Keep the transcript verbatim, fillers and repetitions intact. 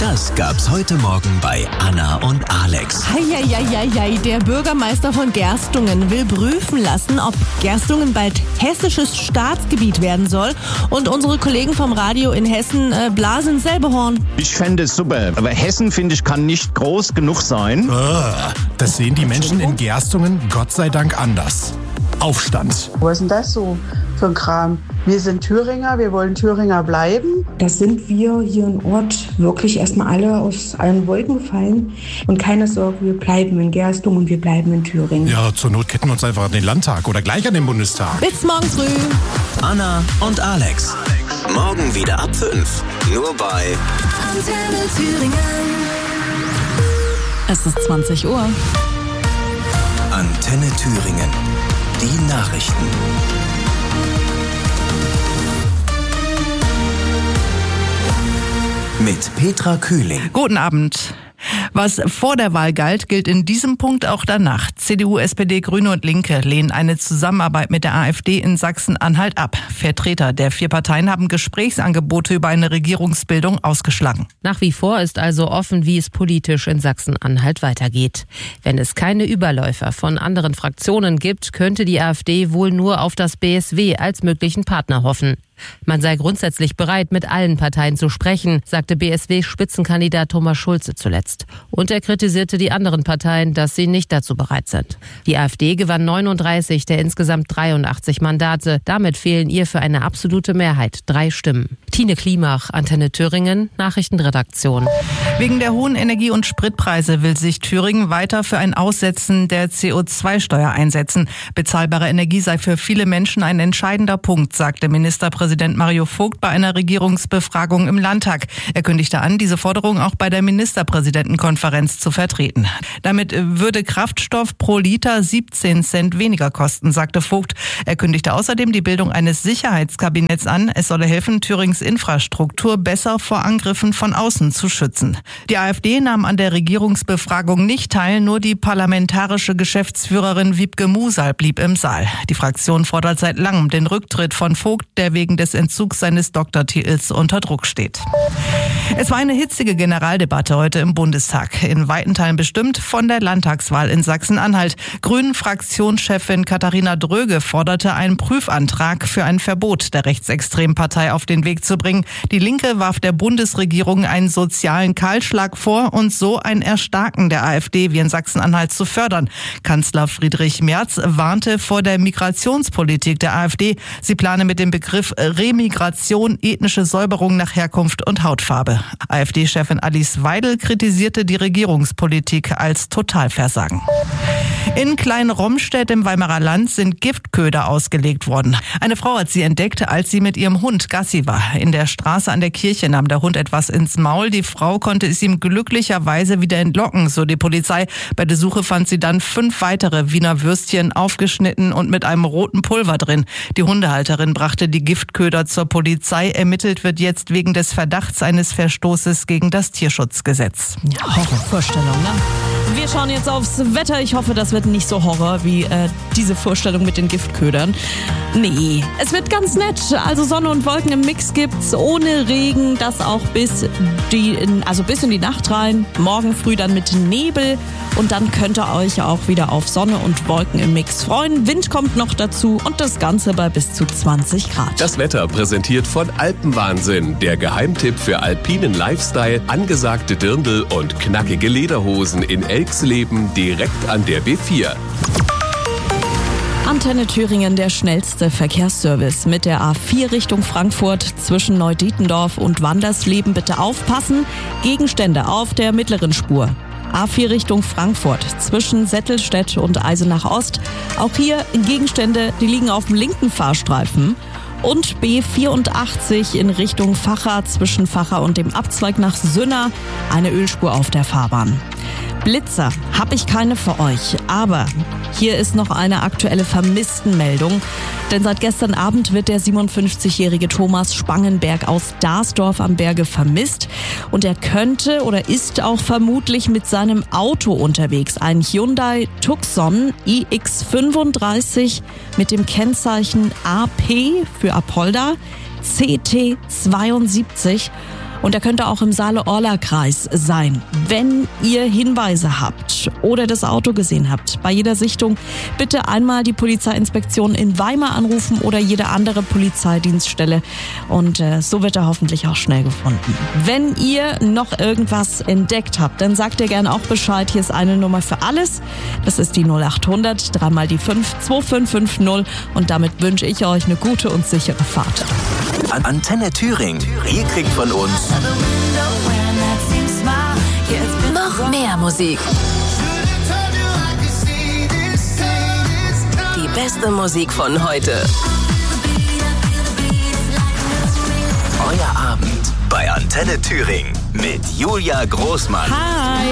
Das gab's heute Morgen bei Anna und Alex. Heieieiei, der Bürgermeister von Gerstungen will prüfen lassen, ob Gerstungen bald hessisches Staatsgebiet werden soll. Und unsere Kollegen vom Radio in Hessen äh, blasen selbe Horn. Ich fände es super, aber Hessen, finde ich, kann nicht groß genug sein. Das sehen die Menschen in Gerstungen Gott sei Dank anders. Aufstand. Was ist denn das so für ein Kram? Wir sind Thüringer, wir wollen Thüringer bleiben. Das sind wir hier im Ort wirklich erstmal alle aus allen Wolken gefallen. Und keine Sorge, wir bleiben in Gerstungen und wir bleiben in Thüringen. Ja, zur Not ketten wir uns einfach an den Landtag oder gleich an den Bundestag. Bis morgen früh. Anna und Alex. Morgen wieder ab fünf. Nur bei Antenne Thüringen. Es ist zwanzig Uhr. Antenne Thüringen. Die Nachrichten. Mit Petra Kühling. Guten Abend. Was vor der Wahl galt, gilt in diesem Punkt auch danach. C D U, S P D, Grüne und Linke lehnen eine Zusammenarbeit mit der AfD in Sachsen-Anhalt ab. Vertreter der vier Parteien haben Gesprächsangebote über eine Regierungsbildung ausgeschlagen. Nach wie vor ist also offen, wie es politisch in Sachsen-Anhalt weitergeht. Wenn es keine Überläufer von anderen Fraktionen gibt, könnte die AfD wohl nur auf das B S W als möglichen Partner hoffen. Man sei grundsätzlich bereit, mit allen Parteien zu sprechen, sagte B S W-Spitzenkandidat Thomas Schulze zuletzt. Und er kritisierte die anderen Parteien, dass sie nicht dazu bereit sind. Die AfD gewann neununddreißig der insgesamt dreiundachtzig Mandate. Damit fehlen ihr für eine absolute Mehrheit drei Stimmen. Tine Klimach, Antenne Thüringen, Nachrichtenredaktion. Wegen der hohen Energie- und Spritpreise will sich Thüringen weiter für ein Aussetzen der C O zwei Steuer einsetzen. Bezahlbare Energie sei für viele Menschen ein entscheidender Punkt, sagte Ministerpräsident Mario Vogt bei einer Regierungsbefragung im Landtag. Er kündigte an, diese Forderung auch bei der Ministerpräsidentenkonferenz zu vertreten. Damit würde Kraftstoff pro Liter siebzehn Cent weniger kosten, sagte Vogt. Er kündigte außerdem die Bildung eines Sicherheitskabinetts an. Es solle helfen, Thürings Infrastruktur besser vor Angriffen von außen zu schützen. Die AfD nahm an der Regierungsbefragung nicht teil, nur die parlamentarische Geschäftsführerin Wiebke Musal blieb im Saal. Die Fraktion fordert seit langem den Rücktritt von Vogt, der wegen des Entzugs seines Doktortitels unter Druck steht. Es war eine hitzige Generaldebatte heute im Bundestag, in weiten Teilen bestimmt von der Landtagswahl in Sachsen-Anhalt. Grünen-Fraktionschefin Katharina Dröge forderte einen Prüfantrag für ein Verbot der rechtsextremen Partei auf den Weg zu bringen. Die Linke warf der Bundesregierung einen sozialen Kahlschlag vor und so ein Erstarken der AfD wie in Sachsen-Anhalt zu fördern. Kanzler Friedrich Merz warnte vor der Migrationspolitik der AfD. Sie plane mit dem Begriff Remigration ethnische Säuberung nach Herkunft und Hautfarbe. AfD-Chefin Alice Weidel kritisierte die Regierungspolitik als Totalversagen. In Klein-Romstedt im Weimarer Land sind Giftköder ausgelegt worden. Eine Frau hat sie entdeckt, als sie mit ihrem Hund Gassi war. In der Straße an der Kirche nahm der Hund etwas ins Maul. Die Frau konnte es ihm glücklicherweise wieder entlocken, so die Polizei. Bei der Suche fand sie dann fünf weitere Wiener Würstchen aufgeschnitten und mit einem roten Pulver drin. Die Hundehalterin brachte die Giftköder zur Polizei. Ermittelt wird jetzt wegen des Verdachts eines Verstoßes gegen das Tierschutzgesetz. Ja, Horrorvorstellung, ne? Wir schauen jetzt aufs Wetter. Ich hoffe, das wird nicht so Horror wie äh, diese Vorstellung mit den Giftködern. Nee, es wird ganz nett. Also Sonne und Wolken im Mix gibt's, ohne Regen. Das auch bis die, also bis in die Nacht rein. Morgen früh dann mit Nebel. Und dann könnt ihr euch auch wieder auf Sonne und Wolken im Mix freuen. Wind kommt noch dazu und das Ganze bei bis zu zwanzig Grad. Das Wetter präsentiert von Alpenwahnsinn. Der Geheimtipp für alpinen Lifestyle, angesagte Dirndl und knackige Lederhosen in Elxleben direkt an der B vier. Antenne Thüringen, der schnellste Verkehrsservice mit der A vier Richtung Frankfurt zwischen Neudietendorf und Wandersleben. Bitte aufpassen, Gegenstände auf der mittleren Spur. A vier Richtung Frankfurt zwischen Settelstedt und Eisenach Ost. Auch hier Gegenstände, die liegen auf dem linken Fahrstreifen. Und B vierundachtzig in Richtung Vacha zwischen Vacha und dem Abzweig nach Sünna. Eine Ölspur auf der Fahrbahn. Blitzer habe ich keine für euch, aber hier ist noch eine aktuelle Vermisstenmeldung. Denn seit gestern Abend wird der siebenundfünfzigjährige Thomas Spangenberg aus Darsdorf am Berge vermisst. Und er könnte oder ist auch vermutlich mit seinem Auto unterwegs. Ein Hyundai Tucson i X fünfunddreißig mit dem Kennzeichen A P für Apolda C T zweiundsiebzig. Und er könnte auch im Saale-Orla-Kreis sein. Wenn ihr Hinweise habt oder das Auto gesehen habt, bei jeder Sichtung bitte einmal die Polizeiinspektion in Weimar anrufen oder jede andere Polizeidienststelle. Und äh, so wird er hoffentlich auch schnell gefunden. Wenn ihr noch irgendwas entdeckt habt, dann sagt ihr gerne auch Bescheid. Hier ist eine Nummer für alles. Das ist die null acht hundert, dreimal die fünf, zwei fünf fünf null. Und damit wünsche ich euch eine gute und sichere Fahrt. Antenne Thüringen. Ihr kriegt von uns Noch mehr Musik. Die beste Musik von heute. Euer Abend bei Antenne Thüringen mit Julia Großmann. Hi!